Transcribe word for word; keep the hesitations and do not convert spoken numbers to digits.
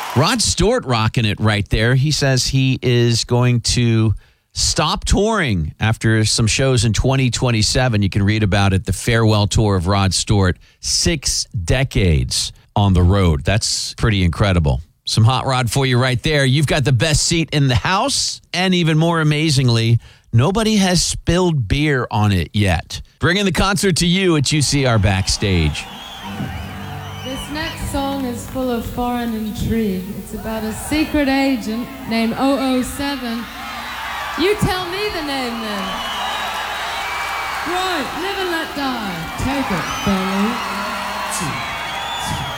Rod Stewart rocking it right there. He says he is going to stop touring after some shows in twenty twenty-seven. You can read about it, the farewell tour of Rod Stewart. Six decades on the road. That's pretty incredible. Some hot rod for you right there. You've got the best seat in the house. And even more amazingly, nobody has spilled beer on it yet. Bringing the concert to you at U C R Backstage. This next song is full of foreign intrigue. It's about a secret agent named oh oh seven. You tell me the name then. Right, Never Let Die. Take it, fellas.